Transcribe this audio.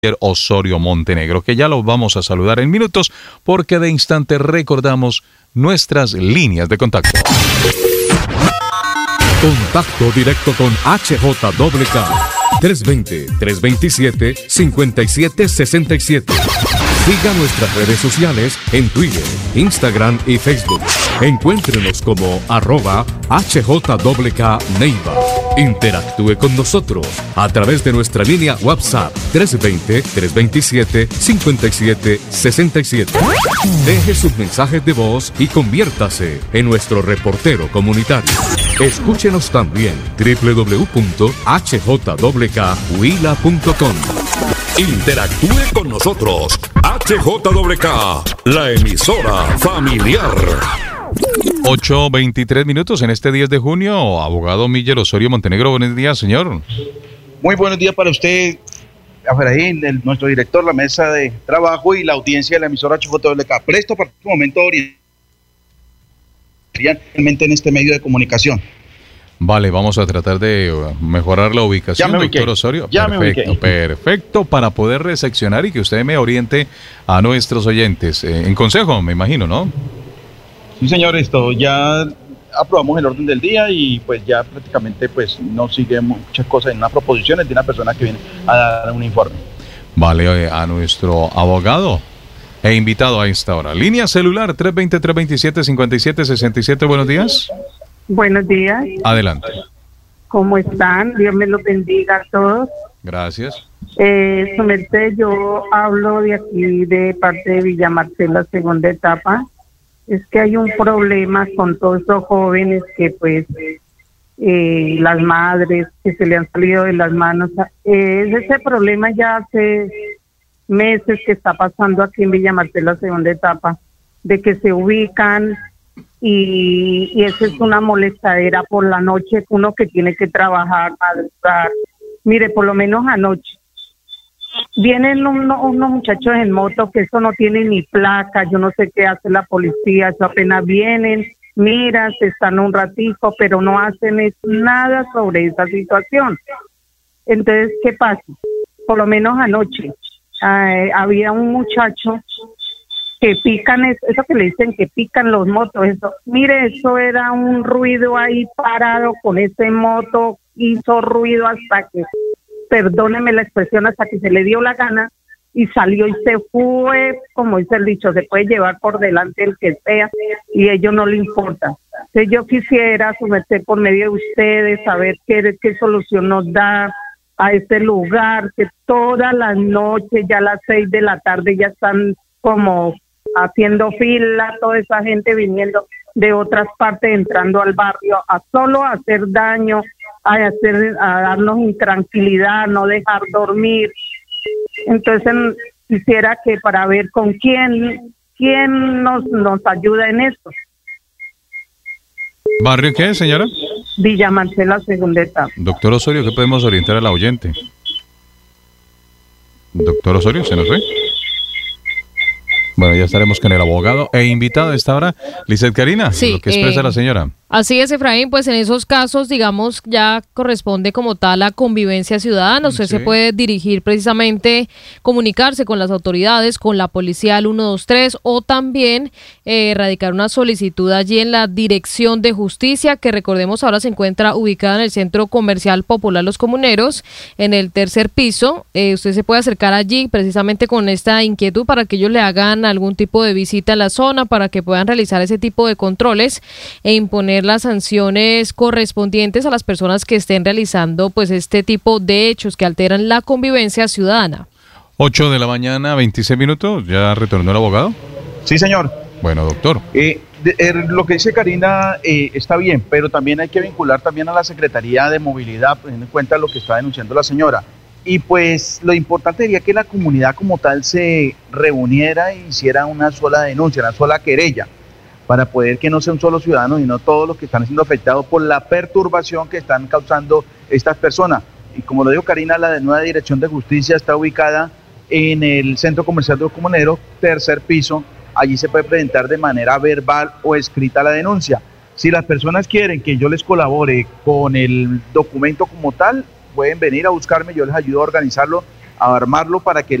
Osorio Montenegro, que ya lo vamos a saludar en minutos, porque de instante recordamos nuestras líneas de contacto. Contacto directo con HJWK 320-327-5767. Siga nuestras redes sociales en Twitter, Instagram y Facebook. Encuéntrenos como @HJWK Neiva. Interactúe con nosotros a través de nuestra línea WhatsApp 320-327-5767. Deje sus mensajes de voz y conviértase en nuestro reportero comunitario. Escúchenos también www.hjwkhuila.com. Interactúe con nosotros. HJWK, la emisora familiar. 8:23 minutos en este 10 de junio. Abogado Miller Osorio Montenegro, buenos días, señor. Muy buenos días para usted, Efraín, nuestro director, la mesa de trabajo y la audiencia de la emisora HJWK. Presto para este momento realmente en este medio de comunicación. Vale, vamos a tratar de mejorar la ubicación, doctor Osorio. Perfecto, para poder reseccionar y que usted me oriente a nuestros oyentes. En consejo, me imagino, ¿no? Sí, señor, ya aprobamos el orden del día y pues ya prácticamente pues no sigue muchas cosas en unas proposiciones de una persona que viene a dar un informe. Vale, a nuestro abogado e invitado a esta hora. Línea celular 320-327-5767, buenos días. Buenos días. Adelante. ¿Cómo están? Dios me los bendiga a todos. Gracias. Su merced, yo hablo de aquí de parte de Villa Marcela, segunda etapa. Es que hay un problema con todos estos jóvenes que pues las madres que se le han salido de las manos. Ese problema ya hace meses que está pasando aquí en Villa Marcela, segunda etapa, de que se ubican y eso es una molestadera por la noche, uno que tiene que trabajar, madrugar. Mire, por lo menos anoche vienen unos muchachos en moto que eso no tiene ni placa, yo no sé qué hace la policía, eso apenas vienen, miran, se están un ratico, pero no hacen nada sobre esa situación. Entonces, ¿qué pasa? Por lo menos anoche había un muchacho que pican, eso que le dicen que pican los motos, eso, mire, eso era un ruido ahí parado con ese moto, hizo ruido hasta que, perdóneme la expresión, hasta que se le dio la gana y salió y se fue, como dice el dicho, se puede llevar por delante el que sea y a ellos no le importa. Entonces yo quisiera someter por medio de ustedes, saber qué solución nos da a este lugar, que todas las noches, ya a las 6 de la tarde ya están como haciendo fila, toda esa gente viniendo de otras partes, entrando al barrio a solo hacer daño, a darnos intranquilidad, no dejar dormir. Entonces quisiera que para ver con quién nos ayuda en esto. ¿Barrio qué, señora? Villa Marcela, segunda etapa. Doctor Osorio, ¿qué podemos orientar a la oyente? Doctor Osorio, ¿se nos ve? Bueno, ya estaremos con el abogado e invitado a esta hora, Lizeth Karina, sí, lo que expresa la señora. Así es, Efraín, pues en esos casos, digamos, ya corresponde como tal a convivencia ciudadana. Usted se puede dirigir precisamente, comunicarse con las autoridades, con la policía al 123 o también radicar una solicitud allí en la Dirección de Justicia, que recordemos ahora se encuentra ubicada en el Centro Comercial Popular Los Comuneros, en el tercer piso. Usted se puede acercar allí precisamente con esta inquietud para que ellos le hagan algún tipo de visita a la zona, para que puedan realizar ese tipo de controles e imponer las sanciones correspondientes a las personas que estén realizando pues este tipo de hechos que alteran la convivencia ciudadana. 8 de la mañana, 26 minutos, ¿ya retornó el abogado? Sí, señor. Bueno, doctor. Lo que dice Karina está bien, pero también hay que vincular también a la Secretaría de Movilidad, teniendo en cuenta lo que está denunciando la señora. Y pues lo importante sería que la comunidad como tal se reuniera e hiciera una sola denuncia, una sola querella, para poder que no sea un solo ciudadano, sino todos los que están siendo afectados por la perturbación que están causando estas personas. Y como lo dijo Karina, la nueva Dirección de Justicia está ubicada en el Centro Comercial de Los Comuneros, tercer piso. Allí se puede presentar de manera verbal o escrita la denuncia. Si las personas quieren que yo les colabore con el documento como tal, pueden venir a buscarme, yo les ayudo a organizarlo a armarlo para que